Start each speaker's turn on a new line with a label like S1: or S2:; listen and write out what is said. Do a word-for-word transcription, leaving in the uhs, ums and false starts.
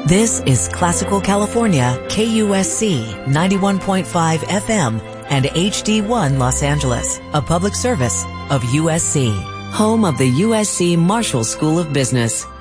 S1: This is Classical California, K U S C ninety-one point five F M and H D one Los Angeles, a public service of U S C, home of the U S C Marshall School of Business.